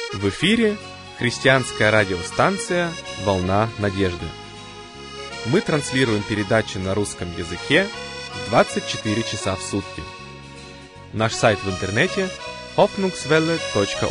В эфире христианская радиостанция «Волна надежды». Мы транслируем передачи на русском языке 24 часа в сутки. Наш сайт в интернете hoffnungswelle.org.